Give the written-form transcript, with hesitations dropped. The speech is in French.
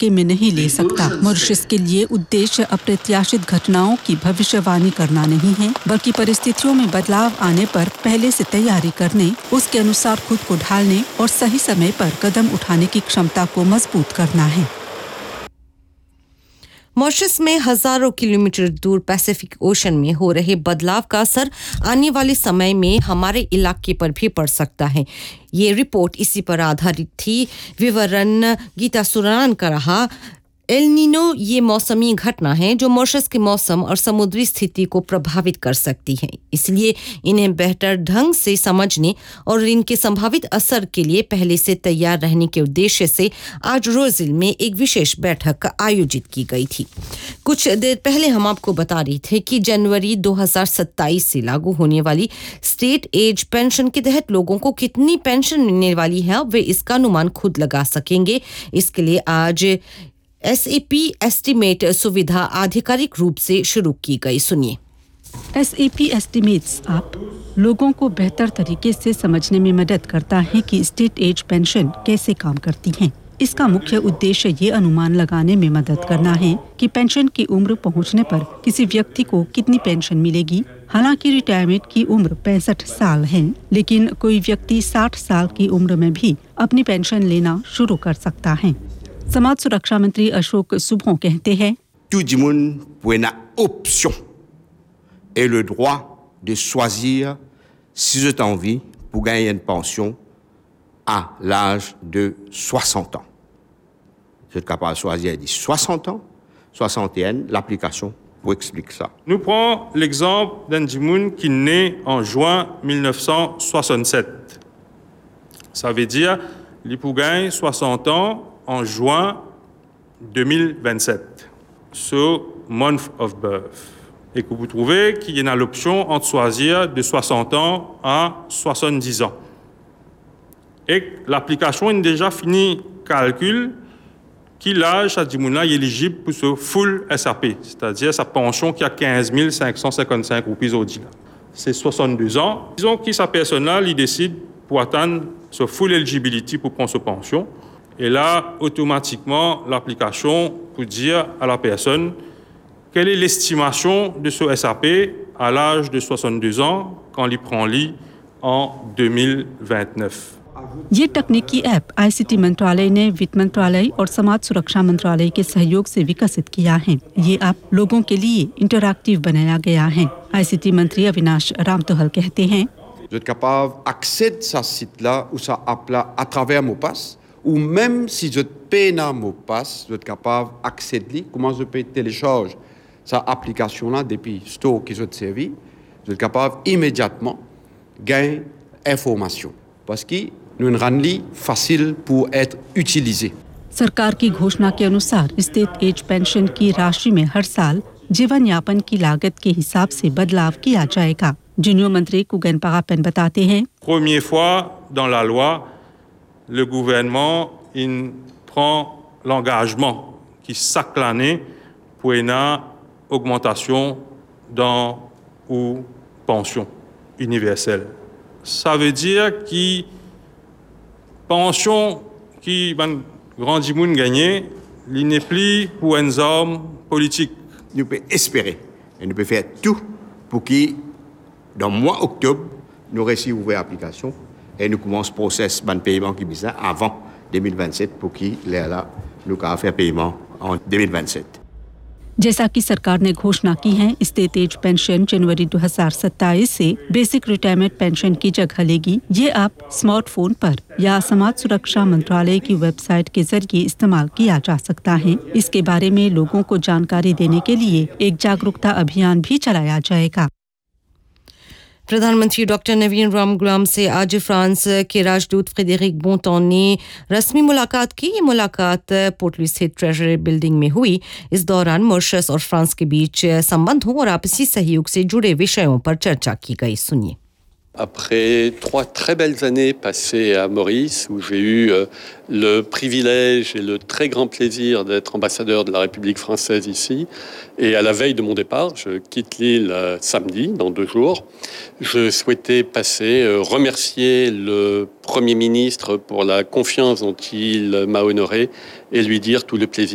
हल्के में नहीं ले सकता। मॉरिशस के लिए उद्देश्य अप्रत्याशित घटनाओं की भविष्यवाणी करना नहीं है, बल्कि परिस्थितियों में बदलाव आने पर पहले से तैयारी करने, उसके अनुसार खुद को ढालने और सही समय पर कदम उठाने की क्षमता को मजबूत करना है। मॉरिशस में हजारों किलोमीटर दूर पैसिफिक ओशन में हो रहे बदलाव का असर आने वाले समय में हमारे इलाके पर भी पड़ सकता है। ये रिपोर्ट इसी पर आधारित थी। विवरण गीता सुरान का रहा। एल नीनो ये मौसमी घटना है जो मॉरिशस के मौसम और समुद्री स्थिति को प्रभावित कर सकती है। इसलिए इन्हें बेहतर ढंग से समझने और इनके संभावित असर के लिए पहले से तैयार रहने के उद्देश्य से आज रोजिल में एक विशेष बैठक आयोजित की गई थी। कुछ देर पहले हम आपको बता रहे थे कि जनवरी 2027 से लागू होने वाली स्टेट एज पेंशन के तहत लोगों को कितनी पेंशन मिलने वाली है वे इसका अनुमान खुद लगा सकेंगे। इसके लिए आज SAP एस्टिमेट सुविधा आधिकारिक रूप से शुरू की गई। सुनिए। SAP एस्टिमेट्स आप लोगों को बेहतर तरीके से समझने में मदद करता है कि स्टेट एज पेंशन कैसे काम करती है। इसका मुख्य उद्देश्य ये अनुमान लगाने में मदद करना है कि पेंशन की उम्र पहुंचने पर किसी व्यक्ति को कितनी पेंशन मिलेगी। हालांकि रिटायरमेंट की उम्र 65 साल है, लेकिन कोई व्यक्ति 60 साल की उम्र में भी अपनी पेंशन लेना शुरू कर सकता है। समाज सुरक्षा मंत्री अशोक सुभों कहते हैं, Tout le monde a une option et le droit de choisir si j'ai envie pour gagner une pension à l'âge de 60 ans. Vous êtes capable de choisir de 60 ans, 61, l'application vous explique ça. Nous prenons l'exemple d'un Jimoun qui naît en juin 1967. Ça veut dire qu'il peut gagner 60 ans en juin 2027, ce month of birth. Et que vous trouvez qu'il y a l'option entre choisir de 60 ans à 70 ans. Et l'application est déjà fini calcul qui l'âge à Dimouna est éligible pour ce full SAP, c'est-à-dire sa pension qui a 15 555 roupies au dia. C'est 62 ans. Disons que sa personne-là, il décide pour atteindre ce full eligibility pour prendre sa pension. Et là, automatiquement, l'application peut dire à la personne quelle est l'estimation de ce SAP à l'âge de 62 ans quand il prend lit en 2029. ये तकनीकी app ICT मंत्रालय ने वित्त मंत्रालय और समाज सुरक्षा मंत्रालय के सहयोग से विकसित किया है। ये ऐप लोगों के लिए इंटरैक्टिव बनाया गया है। ICT मंत्री अविनाश रामतोहल कहते हैं, Vous êtes capable d'accéder à ce site-là ou ça appela à travers mot passe, ou même si je paye un mot passe, vous êtes capable d'accéder comment je peux télécharger cette application-là depuis le store qui je servi, vous êtes capable immédiatement gagner information parce que nous rendons facile pour être utilisé. सरकार की घोषणा के अनुसार state age pension की राशि में हर साल जीवन यापन की लागत के हिसाब से बदलाव किया जाएगा। जूनियर मंत्री कुगन पागापेन बताते हैं, Première fois dans la loi, le gouvernement il prend l'engagement qui chaque année pour une augmentation dans ou pension universelle. Ça veut dire que pension qui ben grand dimoun gagné, il n'est plus pour un homme politique. Nous pouvons espérer et nous pouvons faire tout pour que dans le mois d'octobre, nous réussissions à ouvrir l'application et nous commençons le processus de paiement qui est avant 2027 pour qu'il là nous puissions faire paiement en 2027. जैसा कि सरकार ने घोषणा की है, state age pension जनवरी 2027 से basic retirement pension की जगह लेगी। ये आप स्मार्टफोन पर या समाज सुरक्षा मंत्रालय की वेबसाइट के जरिए इस्तेमाल किया जा सकता है। इसके बारे में लोगों को जानकारी देने के लिए एक जागरूकता अभियान भी चलाया जाएगा। प्रधानमंत्री डॉक्टर नवीन रामगुलाम से आज फ्रांस के राजदूत फ्रेडरिक बोंटन ने रस्मी मुलाकात की। ये मुलाकात पोर्ट लुइस स्थित ट्रेजरी बिल्डिंग में हुई। इस दौरान मॉरिशस और फ्रांस के बीच संबंधों और आपसी सहयोग से जुड़े विषयों पर चर्चा की गई। सुनिए। Après 3 très belles années passées à Maurice, où j'ai eu le privilège et le très grand plaisir d'être ambassadeur de la République française ici, et à la veille de mon départ, je quitte l'île samedi, dans 2 jours, je souhaitais remercier le Premier ministre pour la confiance dont il m'a honoré et lui dire tout le plaisir